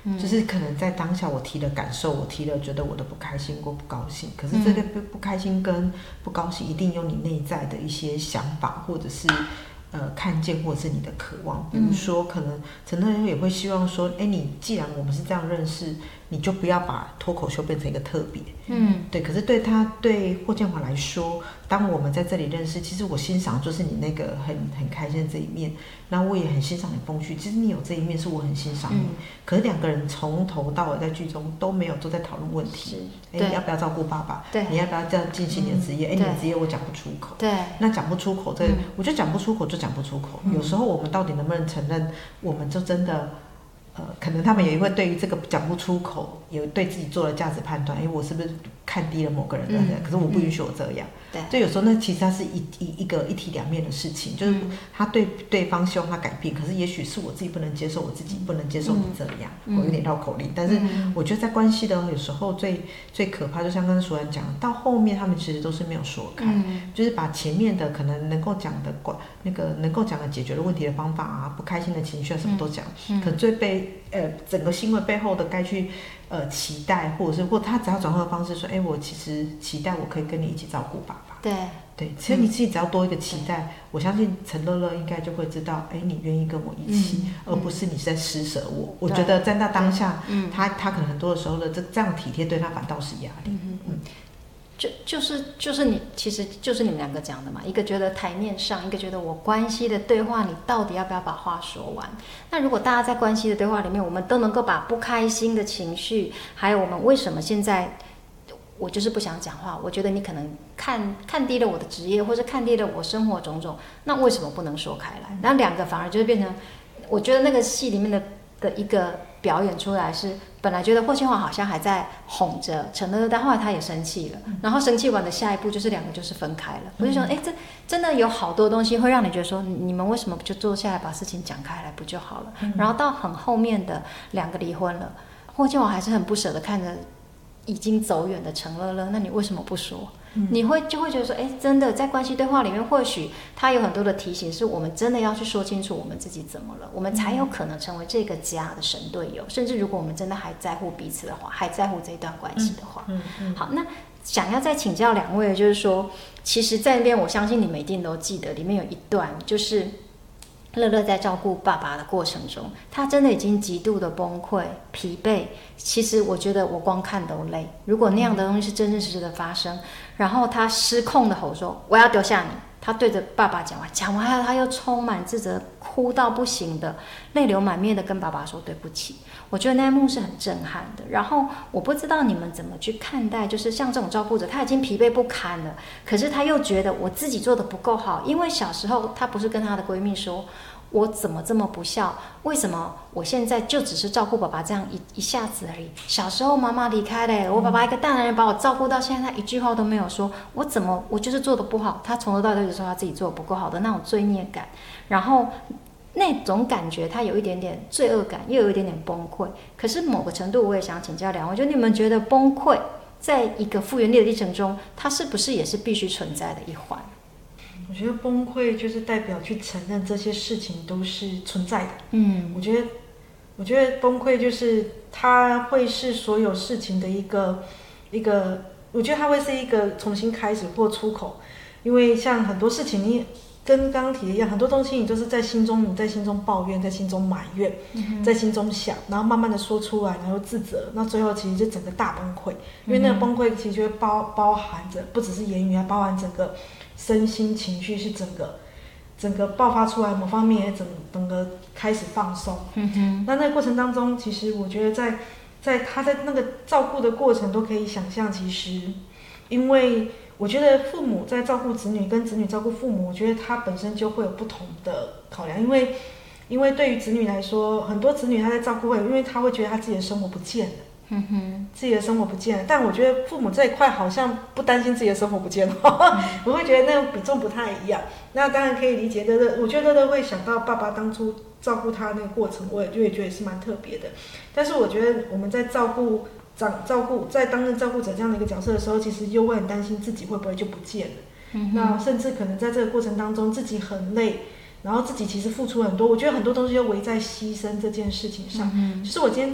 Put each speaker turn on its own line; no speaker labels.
就是可能在当下我提了感受，我提了觉得我的不开心或不高兴，可是这个不开心跟不高兴一定有你内在的一些想法，或者是看见，或者是你的渴望。比如说可能陈乐也会希望说，你既然我们是这样认识，你就不要把脱口秀变成一个特别。对。可是对霍建华来说，当我们在这里认识，其实我欣赏就是你那个很开心的这一面，然后我也很欣赏你风趣，其实你有这一面是我很欣赏你。可是两个人从头到尾在剧中都没有都在讨论问题。你要不要照顾爸爸？对，你要不要这样进行你的职业？你的职业我讲不出口。对，那讲不出口，我觉得讲不出口就讲不出口。有时候我们到底能不能承认，我们就真的。可能他们也会对于这个讲不出口，也对自己做了价值判断，我是不是看低了某个人？可是我不允许我这样。对，就有时候那其实它是一体两面的事情，就是他对方希望他改变，可是也许是我自己不能接受，我自己不能接受你这样。我有点绕口令，但是我觉得在关系的有时候最可怕，就像刚才淑兰讲，到后面他们其实都是没有说开，就是把前面的可能能够讲的能够讲的解决的问题的方法啊，不开心的情绪啊什么都讲，可最被整个行为背后的该去期待，或他只要转换的方式说，我其实期待我可以跟你一起照顾爸爸。对，其实你自己只要多一个期待，我相信陈乐乐应该就会知道，你愿意跟我一起，而不是你是在施舍我。我觉得在那当下，他可能很多的时候的这样体贴对他反倒是压力。
就是你，其实就是你们两个讲的嘛，一个觉得台面上，一个觉得我关系的对话，你到底要不要把话说完？那如果大家在关系的对话里面，我们都能够把不开心的情绪，还有我们为什么现在我就是不想讲话，我觉得你可能看低了我的职业，或者看低了我生活种种，那为什么不能说开来？那两个反而就是变成，我觉得那个戏里面的一个表演出来是，本来觉得霍建华好像还在哄着陈乐乐，但后来他也生气了，然后生气完的下一步就是两个就是分开了。我就想，这真的有好多东西会让你觉得说，你们为什么不就坐下来把事情讲开来不就好了？然后到很后面的两个离婚了，霍建华还是很不舍得看着已经走远的陈乐乐，那你为什么不说？你就会觉得说，真的在关系对话里面，或许他有很多的提醒，是我们真的要去说清楚我们自己怎么了，我们才有可能成为这个家的神队友。甚至如果我们真的还在乎彼此的话，还在乎这段关系的话，好，那想要再请教两位，就是说，其实在那边我相信你们一定都记得，里面有一段就是乐乐在照顾爸爸的过程中，他真的已经极度的崩溃、疲惫。其实我觉得我光看都累。如果那样的东西是真真实实的发生，然后他失控的吼说：“我要丢下你！”他对着爸爸讲完，他又充满自责，哭到不行的，泪流满面的跟爸爸说对不起。我觉得那一幕是很震撼的。然后我不知道你们怎么去看待，就是像这种照顾者，他已经疲惫不堪了，可是他又觉得我自己做的不够好，因为小时候他不是跟他的闺蜜说，我怎么这么不孝？为什么我现在就只是照顾爸爸这样一下子而已？小时候妈妈离开了，我爸爸一个大男人把我照顾到现在，他一句话都没有说，我就是做的不好。他从头到尾就说他自己做的不够好的那种罪孽感，然后那种感觉，他有一点点罪恶感，又有一点点崩溃。可是某个程度，我也想请教两位，就你们觉得崩溃在一个复原力的历程中，它是不是也是必须存在的一环？
我觉得崩溃就是代表去承认这些事情都是存在的。我觉得崩溃就是它会是所有事情的一个，我觉得它会是一个重新开始或出口。因为像很多事情，你跟刚刚提的一样，很多东西你都是在心中抱怨，在心中埋怨，在心中想，然后慢慢的说出来，然后自责，那最后其实就整个大崩溃。因为那个崩溃其实就会包含着不只是言语，还包含整个身心情绪，是整个爆发出来，某方面也整个开始放松。那个过程当中，其实我觉得在他在那个照顾的过程都可以想象，其实因为我觉得父母在照顾子女跟子女照顾父母，我觉得他本身就会有不同的考量。因为对于子女来说，很多子女他在照顾因为他会觉得他自己的生活不见了。自己的生活不见了，但我觉得父母这一块好像不担心自己的生活不见了。我会觉得那种比重不太一样。那当然可以理解乐乐，我觉得乐乐会想到爸爸当初照顾他那个过程，我也觉得是蛮特别的。但是我觉得我们在在担任照顾者这样的一个角色的时候，其实又会很担心自己会不会就不见了。那甚至可能在这个过程当中自己很累，然后自己其实付出很多，我觉得很多东西又围在牺牲这件事情上。就是我今天